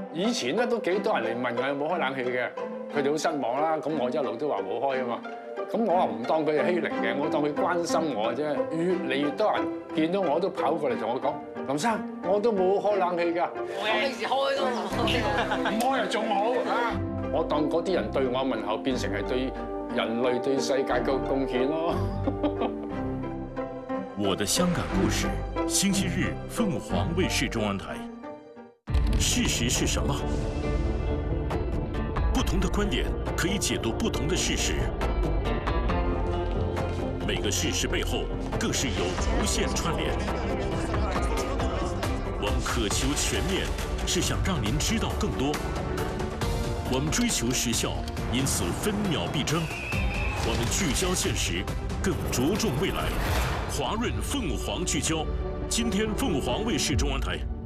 以前咧都幾多人嚟問我有冇開冷氣嘅，佢哋好失望啦。咁我一路都話冇開啊嘛。咁我話唔當佢係欺凌嘅，我當佢關心我啫。越嚟越多人見到我都跑過嚟同我講：林生，我都冇開冷氣㗎。 我幾時開都唔開又仲好啊！我當嗰啲人對我問候變成係對人類對世界嘅貢獻咯。 我的香港故事，星期日鳳凰衛視中央台。事實是什麼？不同的觀點可以解讀不同的事實。每個事實背後，更是有無限串聯。我們渴求全面，是想讓您知道更多。我們追求實效，因此分秒必爭。我們聚焦現實，更着重未來。華潤鳳凰聚焦，今天鳳凰衛視中央台。